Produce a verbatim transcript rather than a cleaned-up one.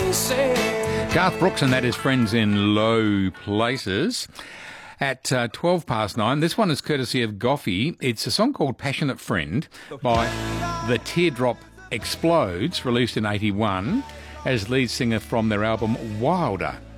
Garth Brooks, and that is Friends in Low Places. At uh, twelve past nine, this one is courtesy of Goffy. It's a song called Passionate Friend by The Teardrop Explodes, released in eighty-one as lead singer from their album Wilder.